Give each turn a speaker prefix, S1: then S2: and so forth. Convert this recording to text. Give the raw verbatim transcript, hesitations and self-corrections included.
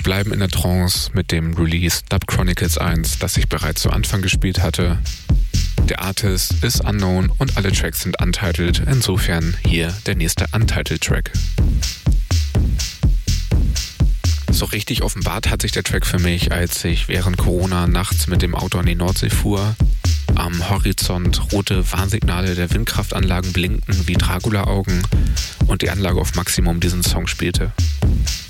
S1: Wir bleiben in der Trance mit dem Release Dub Chronicles eins, das ich bereits zu Anfang gespielt hatte. Der Artist ist unknown und alle Tracks sind untitled, insofern hier der nächste Untitled Track. So richtig offenbart hat sich der Track für mich, als ich während Corona nachts mit dem Auto an die Nordsee fuhr. Am Horizont rote Warnsignale der Windkraftanlagen blinkten wie Dracula-Augen und die Anlage auf Maximum diesen Song spielte.